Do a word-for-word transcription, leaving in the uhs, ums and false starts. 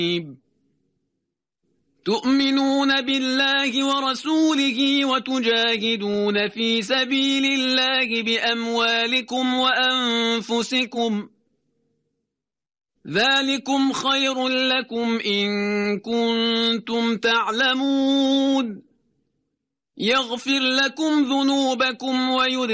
تؤمنون بالله ورسوله وتجاهدون في سبيل الله بأموالكم وأنفسكم ذلكم خير لكم إن كنتم تعلمون يغفر لكم ذنوبكم ويدخلكم